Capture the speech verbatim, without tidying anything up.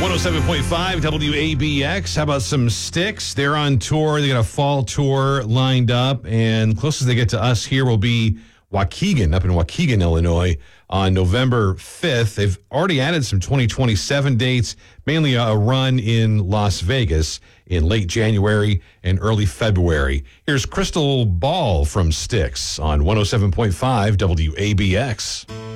one oh seven point five W A B X. How about some Styx? They're on tour. They got a fall tour lined up, and closest they get to us here will be Waukegan, up in Waukegan, Illinois, on November fifth. They've already added some twenty twenty-seven dates, mainly a run in Las Vegas in late January and early February. Here's Crystal Ball from Styx on one oh seven point five W A B X.